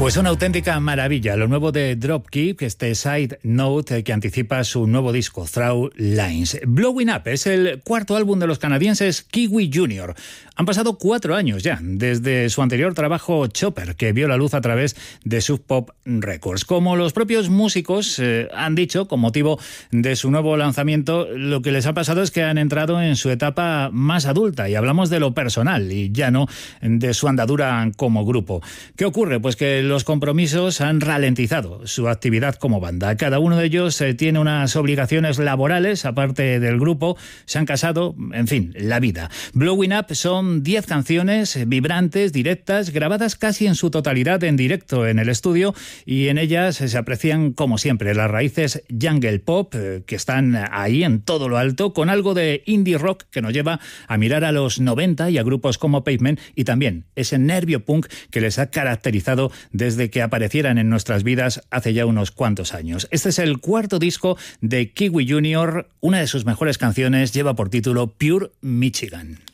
Pues una auténtica maravilla, lo nuevo de Dropkick, este Side Note que anticipa su nuevo disco, Through Lines. Blowing Up es el cuarto álbum de los canadienses Kiwi Jr. Han pasado 4 años ya, desde su anterior trabajo Chopper, que vio la luz a través de Sub Pop Records. Como los propios músicos han dicho, con motivo de su nuevo lanzamiento, lo que les ha pasado es que han entrado en su etapa más adulta, y hablamos de lo personal y ya no de su andadura como grupo. ¿Qué ocurre? Pues que los compromisos han ralentizado su actividad como banda. Cada uno de ellos tiene unas obligaciones laborales, aparte del grupo, se han casado, en fin, la vida. Blowing Up son 10 canciones vibrantes, directas, grabadas casi en su totalidad en directo en el estudio, y en ellas se aprecian, como siempre, las raíces jungle pop, que están ahí en todo lo alto, con algo de indie rock que nos lleva a mirar a los 90 y a grupos como Pavement, y también ese nervio punk que les ha caracterizado desde que aparecieran en nuestras vidas hace ya unos cuantos años. Este es el cuarto disco de Kiwi Jr. Una de sus mejores canciones lleva por título Pure Michigan.